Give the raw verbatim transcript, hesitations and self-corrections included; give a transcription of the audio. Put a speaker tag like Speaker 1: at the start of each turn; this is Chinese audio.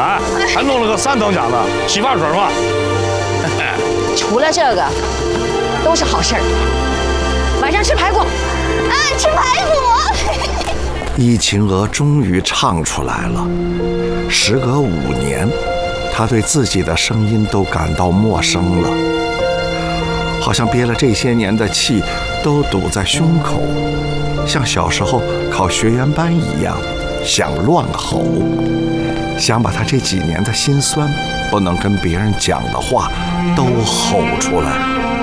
Speaker 1: 啊，还弄了个三等奖呢，洗发水嘛。
Speaker 2: 除了这个，都是好事儿。晚上吃排骨，
Speaker 3: 啊，吃排骨。
Speaker 4: 伊晴娥终于唱出来了。时隔五年，她对自己的声音都感到陌生了，好像憋了这些年的气都堵在胸口，像小时候考学员班一样，想乱吼，想把她这几年的辛酸不能跟别人讲的话都吼出来。